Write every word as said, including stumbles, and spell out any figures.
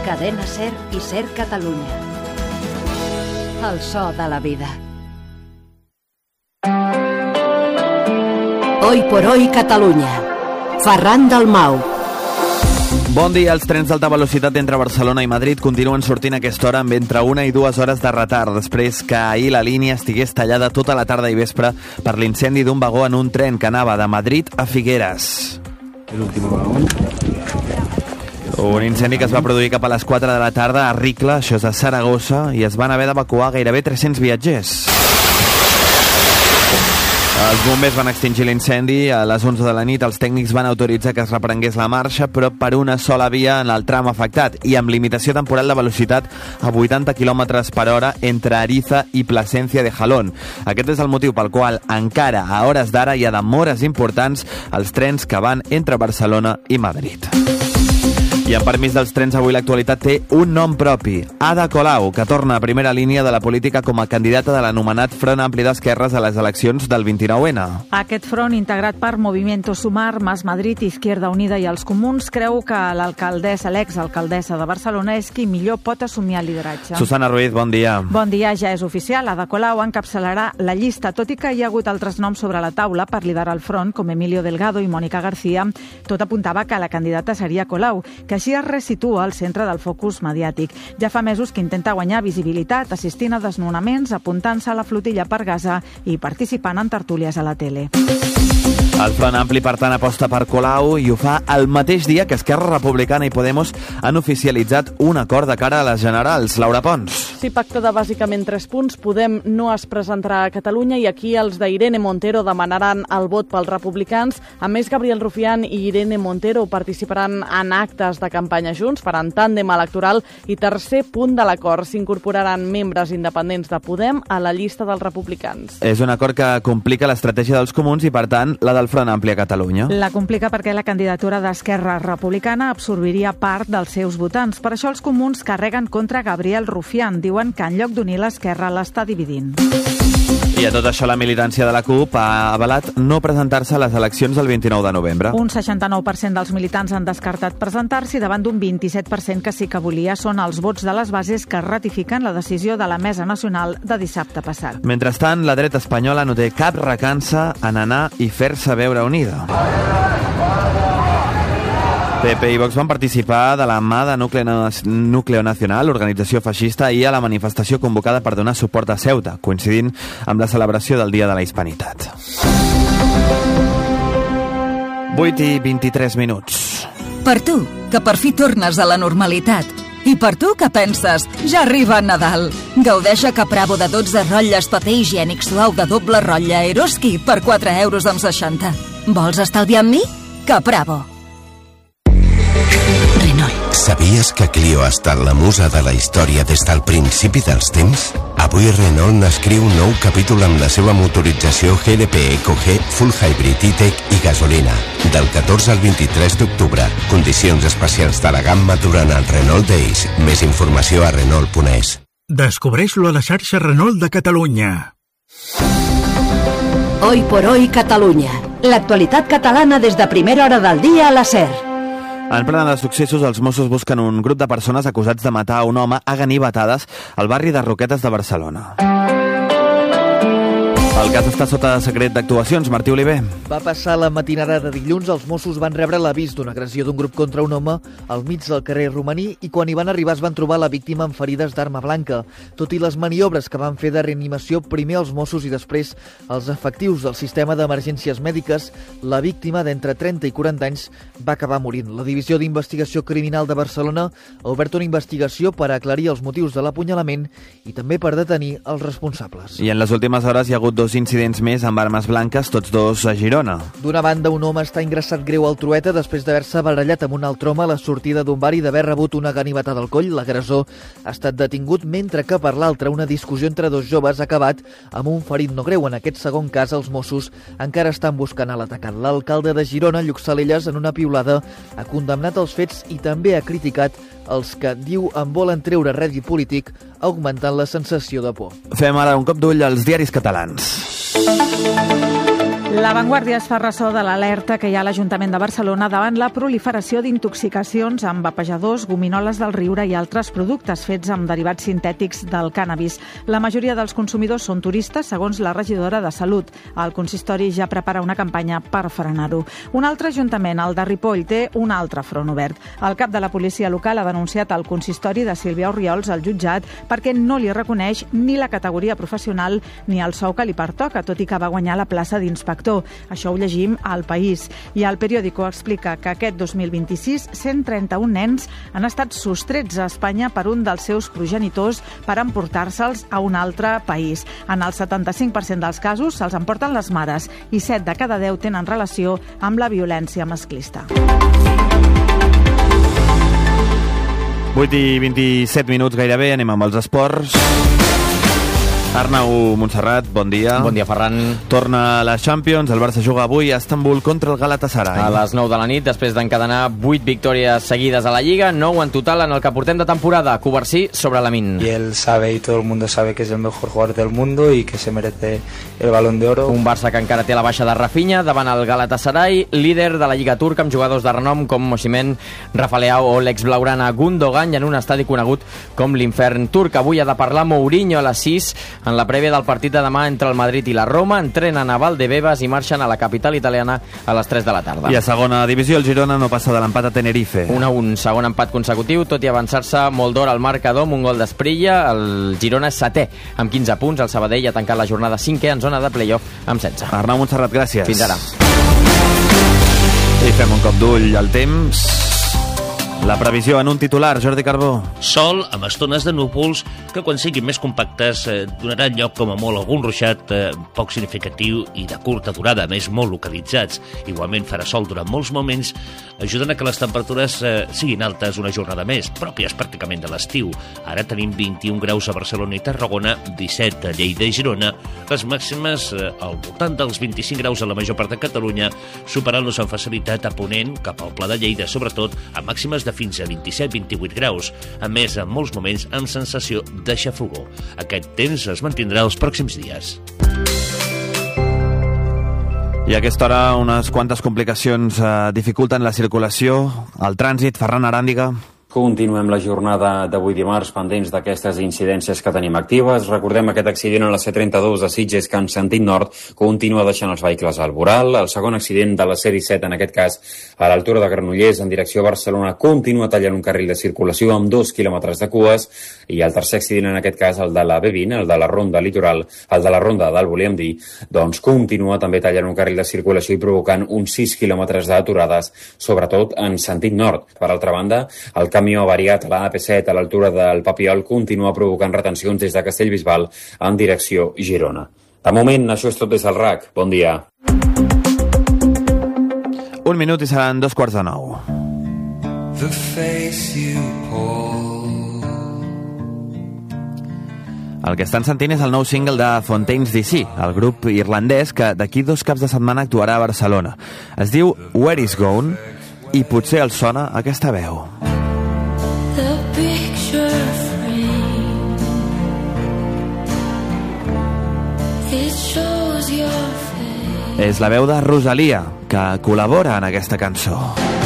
Cadena SER i SER Catalunya. El so de la vida. Hoy por hoy Catalunya. Ferran Dalmau. Bon dia. Els trens d'alta velocitat entre Barcelona i Madrid continuen sortint a aquesta hora amb entre una i dues hores de retard, després que ahir la línia estigués tallada tota la tarda i vespre per l'incendi d'un vagó en un tren que anava de Madrid a Figueres. L'últim vagó. Un incendi que es va produir cap a les quatre de la tarda a Ricla, això és a Saragossa, i es van haver d'evacuar gairebé tres-cents viatgers. Els bombers van extingir l'incendi. A les onze de la nit els tècnics van autoritzar que es reprengués la marxa, però per una sola via en el tram afectat i amb limitació temporal de velocitat a vuitanta quilòmetres per hora entre Ariza i Plasencia de Jalón. Aquest és el motiu pel qual encara a hores d'ara hi ha demores importants als trens que van entre Barcelona i Madrid. I en permís dels trens, avui l'actualitat té un nom propi, Ada Colau, que torna a primera línia de la política com a candidata de l'anomenat Front Ampli d'Esquerres a les eleccions del vint-i-nou ene. Aquest front, integrat per Movimiento Sumar, Más Madrid, Izquierda Unida i els Comuns, creu que l'alcaldessa, l'exalcaldessa de Barcelona, és qui millor pot assumir el lideratge. Susana Ruiz, bon dia. Bon dia, ja és oficial. Ada Colau encapçalarà la llista, tot i que hi ha hagut altres noms sobre la taula per liderar el front, com Emilio Delgado i Mónica García. Tot apuntava que la candidata seria Colau, que així es resitua al centre del focus mediàtic. Ja fa mesos que intenta guanyar visibilitat assistint a desnonaments, apuntant-se a la flotilla per Gaza i participant en tertúlies a la tele. El Front Ampli, per tant, aposta per Colau i ho fa el mateix dia que Esquerra Republicana i Podemos han oficialitzat un acord de cara a les generals. Laura Pons. Sí, pacte de bàsicament tres punts. Podem no es presentarà a Catalunya i aquí els d'Irene Montero demanaran el vot pels republicans. A més, Gabriel Rufián i Irene Montero participaran en actes de campanya junts, faran tàndem electoral i tercer punt de l'acord, s'incorporaran membres independents de Podem a la llista dels republicans. És un acord que complica l'estratègia dels comuns i, per tant, la del Front Ampli a Catalunya. La complica perquè la candidatura d'Esquerra Republicana absorbiria part dels seus votants. Per això els comuns carreguen contra Gabriel Rufián. Diuen que en lloc d'unir l'Esquerra l'està dividint. I a tot això la militància de la CUP ha avalat no presentar-se a les eleccions del vint-i-nou de novembre. Un seixanta-nou per cent dels militants han descartat presentar-s'hi davant d'un vint-i-set per cent que sí que volia. Són els vots de les bases que ratifiquen la decisió de la Mesa Nacional de dissabte passat. Mentrestant, la dreta espanyola no té cap recança en anar i fer-se veure unida. P P i Vox van participar de la mà de Núcleo Nacional, organització feixista, i a la manifestació convocada per donar suport a Ceuta, coincidint amb la celebració del Dia de la Hispanitat. vuit i vint-i-tres minuts. Per tu, que per fi tornes a la normalitat. I per tu que penses, ja arriba Nadal. Gaudeix a Capravo de dotze rotlles paper higiènic suau de doble rotlla Eroski per quatre euros amb seixanta. Vols estalviar amb mi? Capravo. Sabies que Clio ha estat la musa de la història des del principi dels temps? Avui Renault n'escriu un nou capítol amb la seva motorització G D P Eco G, Full Hybrid E-Tech i gasolina. Del catorze al vint-i-tres d'octubre. Condicions especials de la gamma durant el Renault Days. Més informació a Renault punt es. Descobreix-lo a la xarxa Renault de Catalunya. Hoy por hoy Catalunya. L'actualitat catalana des de primera hora del dia a la SER. En plena de successos, els Mossos busquen un grup de persones acusats de matar un home a ganivetades al barri de Roquetes de Barcelona. El cas està sota secret d'actuacions. Martí Oliver. Va passar la matinada de dilluns. Els Mossos van rebre l'avís d'una agressió d'un grup contra un home al mig del carrer Romaní i quan hi van arribar es van trobar la víctima amb ferides d'arma blanca. Tot i les maniobres que van fer de reanimació, primer els Mossos i després els efectius del sistema d'emergències mèdiques, la víctima d'entre trenta i quaranta anys va acabar morint. La Divisió d'Investigació Criminal de Barcelona ha obert una investigació per aclarir els motius de l'apunyalament i també per detenir els responsables. I en les últimes hores hi ha hagut dos incidents més amb armes blanques, tots dos a Girona. D'una banda, un home està ingressat greu al Trueta després d'haver-se barallat amb un altre home a la sortida d'un bar i d'haver rebut una ganivetada al coll. L'agressor ha estat detingut, mentre que per l'altre una discussió entre dos joves ha acabat amb un ferit no greu. En aquest segon cas, els Mossos encara estan buscant a l'atacant. L'alcalde de Girona, Lluc Salelles, en una piulada, ha condemnat els fets i també ha criticat els que, diu, en volen treure rèdit polític, augmentant la sensació de por. Fem ara un cop d'ull als diaris catalans. La Vanguardia es fa ressò de l'alerta que hi ha a l'Ajuntament de Barcelona davant la proliferació d'intoxicacions amb vapejadors, gominoles del riure i altres productes fets amb derivats sintètics del cànnabis. La majoria dels consumidors són turistes, segons la regidora de Salut. El consistori ja prepara una campanya per frenar-ho. Un altre ajuntament, el de Ripoll, té un altre front obert. El cap de la policia local ha denunciat el consistori de Sílvia Orriols al jutjat perquè no li reconeix ni la categoria professional ni el sou que li pertoca, tot i que va guanyar la plaça d'inspector. Això ho llegim al País. I el periòdico explica que aquest dos mil vint-i-sis cent trenta-un nens han estat sostrets a Espanya per un dels seus progenitors per emportar-se'ls a un altre país. En el setanta-cinc per cent dels casos se'ls emporten les mares i set de cada deu tenen relació amb la violència masclista. vuit i vint-i-set minuts gairebé, anem amb els esports. Arnau Montserrat, bon dia. Bon dia, Ferran. Torna a la Champions, el Barça juga avui a Istanbul contra el Galatasaray. A les nou de la nit, després d'encadenar vuit victòries seguides a la Lliga, nou en total en el que portem de temporada. Covarsí sobre Lamine. Y él sabe, y todo el mundo sabe que es el mejor jugador del mundo y que se merece el Balón de Oro. Un Barça que encara té la baixa de Rafinha davant el Galatasaray, líder de la Lliga turca amb jugadors de renom com Osimhen, Rafa Leao o l'ex-blaugrana Gundogan, i en un estadi conegut com l'infern turc. Avui ha de parlar Mourinho a les sis en la prèvia del partit de demà entre el Madrid i la Roma. Entrenen a Valdebebas i marxen a la capital italiana a les tres de la tarda. I a segona divisió el Girona no passa de l'empat a Tenerife. un a un, segon empat consecutiu, tot i avançar-se molt d'hora al marcador amb un gol d'Esprilla. El Girona és setè amb quinze punts. El Sabadell ha tancat la jornada cinquè en zona de playoff amb setze. Arnau Montserrat, gràcies. Fins ara. I fem un cop d'ull al temps. La previsió en un titular, Jordi Carbó. Sol, amb estones de núvols, que quan siguin més compactes eh, donaran lloc com a molt a algun ruixat eh, poc significatiu i de curta durada, més molt localitzats. Igualment farà sol durant molts moments, ajudant a que les temperatures eh, siguin altes una jornada més, pròpies pràcticament de l'estiu. Ara tenim vint-i-un graus a Barcelona i Tarragona, disset a Lleida i Girona, les màximes eh, al voltant dels vint-i-cinc graus a la major part de Catalunya, superant-los amb facilitat a Ponent, cap al Pla de Lleida, sobretot a màximes de fins a vint-i-set a vint-i-vuit graus, a més, en molts moments amb sensació de xafogor. Aquest temps es mantindrà els pròxims dies. I a aquesta hora unes quantes complicacions eh, dificulten la circulació, el trànsit. Ferran Aràndiga. Continuem la jornada d'avui dimarts pendents d'aquestes incidències que tenim actives. Recordem aquest accident a la C trenta-dos de Sitges que en sentit nord continua deixant els vehicles al voral. El segon accident de la C disset, en aquest cas a l'altura de Granollers en direcció a Barcelona, continua tallant un carril de circulació amb dos quilòmetres de cues. I el tercer accident, en aquest cas el de la B vint, el de la Ronda Litoral, el de la Ronda del volíem dir, doncs continua també tallant un carril de circulació i provocant uns sis quilòmetres d'aturades, sobretot en sentit nord. Per altra banda, el camió avariat a la A P set a l'altura del Papiol continua provocant retencions des de Castellbisbal en direcció Girona. De moment, això és tot des del R A C. Bon dia. Un minut i seran dos quarts de nou. The face you hold. El que estan sentint és el nou single de Fontaines D C, el grup irlandès que d'aquí dos caps de setmana actuarà a Barcelona. Es diu Where Is Gone i potser els sona aquesta veu. És la veu de Rosalia, que col·labora en aquesta cançó.